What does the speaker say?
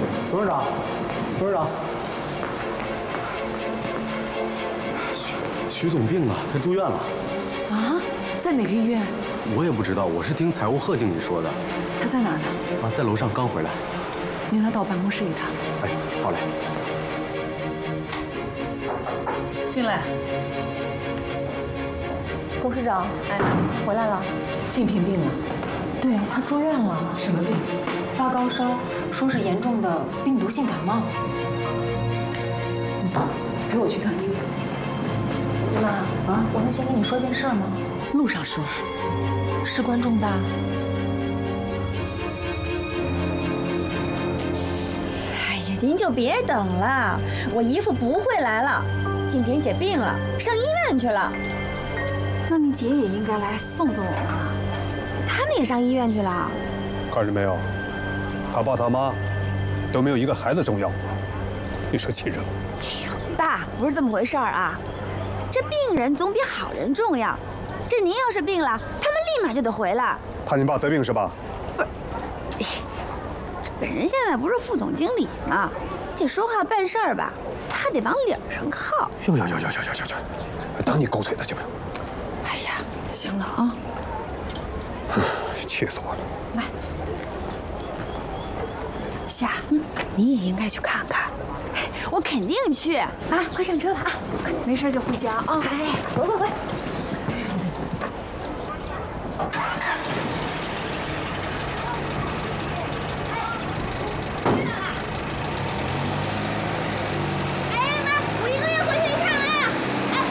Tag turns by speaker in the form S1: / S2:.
S1: 董事长，董事长，徐总病了，他住院了。
S2: 啊，在哪个医院？
S1: 我也不知道，我是听财务贺经理说的。
S2: 他在哪儿呢？
S1: 啊，在楼上刚回来。
S2: 你让他到办公室一趟。
S1: 哎，好嘞。
S2: 进来。
S3: 董事长，哎，回来了。
S2: 静平病了。
S3: 对，他住院了。
S2: 什么病？
S3: 发高烧，说是严重的病毒性感冒。
S2: 你走，陪我去看医院。
S3: 姨妈啊，我能先跟你说件事吗？
S2: 路上说。
S3: 事关重大。
S4: 哎呀，您就别等了，我姨父不会来了。静平姐病了，上医院去了。
S3: 那你姐也应该来送送我们啊。
S4: 他们也上医院去了。
S5: 看着没有，他爸他妈都没有一个孩子重要。你说气人吗？
S4: 爸，不是这么回事儿啊。这病人总比好人重要。这您要是病了，他们立马就得回来。
S5: 怕你爸得病是吧？
S4: 不是，这本人现在不是副总经理吗？这说话办事儿吧，他得往理儿上靠。
S5: 哟，等你狗腿呢，去吧。
S2: 哎呀，行了啊。
S5: 气死我了！
S2: 来，夏，你也应该去看看。
S4: 我肯定去啊！快上车吧啊！
S3: 没事就回家啊！
S4: 哎，快！